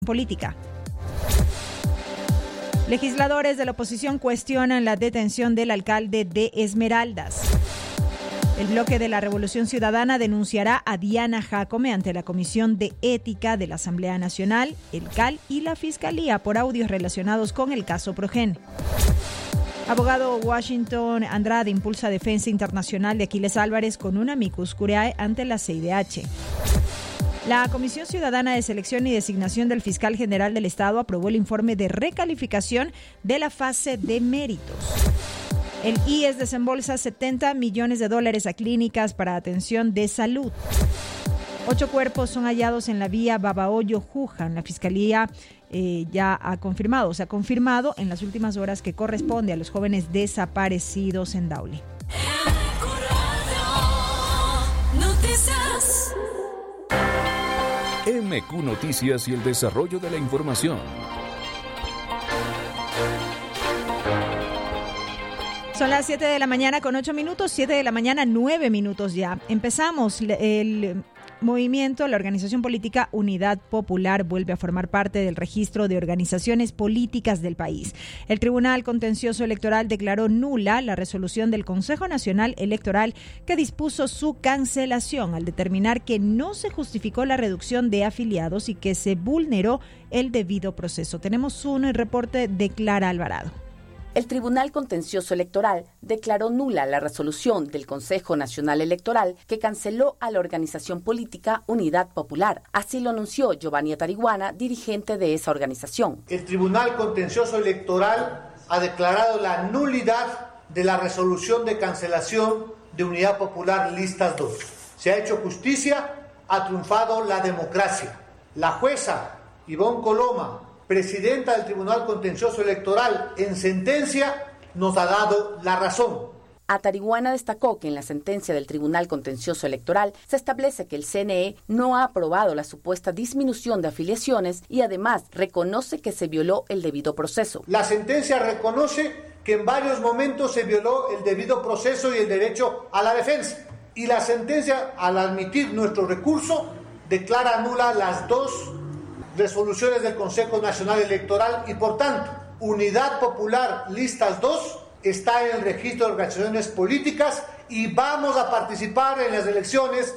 política. Legisladores de la oposición cuestionan la detención del alcalde de Esmeraldas. El bloque de la Revolución Ciudadana denunciará a Diana Jacome ante la Comisión de Ética de la Asamblea Nacional, el CAL y la Fiscalía por audios relacionados con el caso Progen. Abogado Washington Andrade impulsa defensa internacional de Aquiles Álvarez con un amicus curiae ante la CIDH. La Comisión Ciudadana de Selección y Designación del Fiscal General del Estado aprobó el informe de recalificación de la fase de méritos. El IES desembolsa $70 millones a clínicas para atención de salud. 8 cuerpos son hallados en la vía Babahoyo-Juján. La Fiscalía ya ha confirmado, se ha confirmado en las últimas horas que corresponde a los jóvenes desaparecidos en Daule. MQ Noticias y el desarrollo de la información. Son las 7 de la mañana con 8 minutos, 7 de la mañana 9 minutos ya. Empezamos. El movimiento, la organización política Unidad Popular vuelve a formar parte del registro de organizaciones políticas del país. El Tribunal Contencioso Electoral declaró nula la resolución del Consejo Nacional Electoral que dispuso su cancelación al determinar que no se justificó la reducción de afiliados y que se vulneró el debido proceso. Tenemos un reporte de Clara Alvarado. El Tribunal Contencioso Electoral declaró nula la resolución del Consejo Nacional Electoral que canceló a la organización política Unidad Popular. Así lo anunció Giovanni Atariguana, dirigente de esa organización. El Tribunal Contencioso Electoral ha declarado la nulidad de la resolución de cancelación de Unidad Popular Listas 2. Se ha hecho justicia, ha triunfado la democracia. La jueza Ivonne Coloma, presidenta del Tribunal Contencioso Electoral, en sentencia nos ha dado la razón. Atariguana destacó que en la sentencia del Tribunal Contencioso Electoral se establece que el CNE no ha aprobado la supuesta disminución de afiliaciones y además reconoce que se violó el debido proceso. La sentencia reconoce que en varios momentos se violó el debido proceso y el derecho a la defensa. Y la sentencia, al admitir nuestro recurso, declara nula las dos resoluciones del Consejo Nacional Electoral y, por tanto, Unidad Popular Listas 2 está en el registro de organizaciones políticas y vamos a participar en las elecciones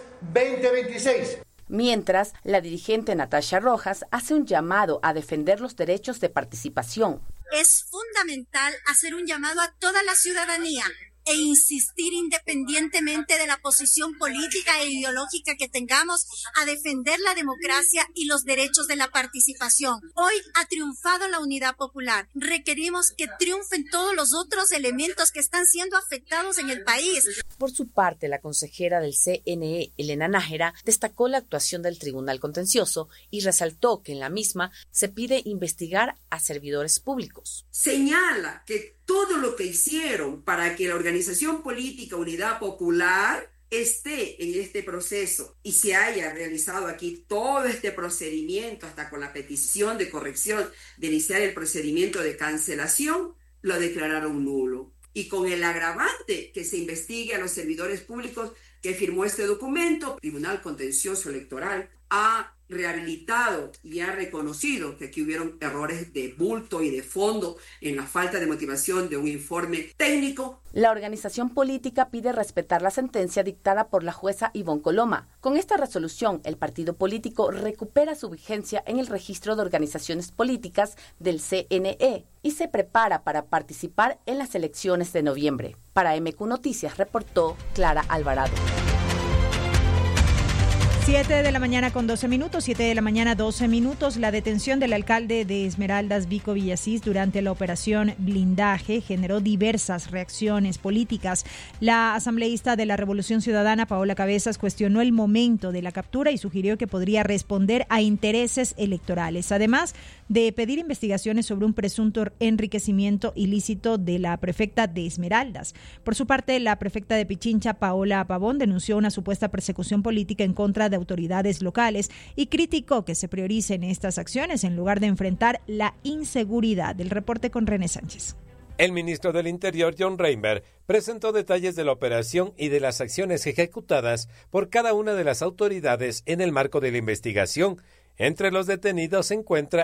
2026. Mientras, la dirigente Natasha Rojas hace un llamado a defender los derechos de participación. Es fundamental hacer un llamado a toda la ciudadanía e insistir independientemente de la posición política e ideológica que tengamos a defender la democracia y los derechos de la participación. Hoy ha triunfado la Unidad Popular. Requerimos que triunfen todos los otros elementos que están siendo afectados en el país. Por su parte, la consejera del CNE, Elena Nájera, destacó la actuación del Tribunal Contencioso y resaltó que en la misma se pide investigar a servidores públicos. Señala que todo lo que hicieron para que la organización política Unidad Popular esté en este proceso y se haya realizado aquí todo este procedimiento, hasta con la petición de corrección de iniciar el procedimiento de cancelación, lo declararon nulo. Y con el agravante que se investigue a los servidores públicos que firmó este documento, el Tribunal Contencioso Electoral ha rehabilitado y ha reconocido que aquí hubieron errores de bulto y de fondo en la falta de motivación de un informe técnico. La organización política pide respetar la sentencia dictada por la jueza Ivonne Coloma. Con esta resolución, el partido político recupera su vigencia en el registro de organizaciones políticas del CNE y se prepara para participar en las elecciones de noviembre. Para MQ Noticias reportó Clara Alvarado. 7 de la mañana con 12 minutos, 7 de la mañana 12 minutos. La detención del alcalde de Esmeraldas, Vico Villasís, durante la operación Blindaje generó diversas reacciones políticas. La asambleísta de la Revolución Ciudadana, Paola Cabezas, cuestionó el momento de la captura y sugirió que podría responder a intereses electorales, además de pedir investigaciones sobre un presunto enriquecimiento ilícito de la prefecta de Esmeraldas. Por su parte, la prefecta de Pichincha, Paola Pavón, denunció una supuesta persecución política en contra de autoridades locales y criticó que se prioricen estas acciones en lugar de enfrentar la inseguridad. El reporte con René Sánchez. El ministro del Interior, John Reinberg, presentó detalles de la operación y de las acciones ejecutadas por cada una de las autoridades en el marco de la investigación. Entre los detenidos se encuentra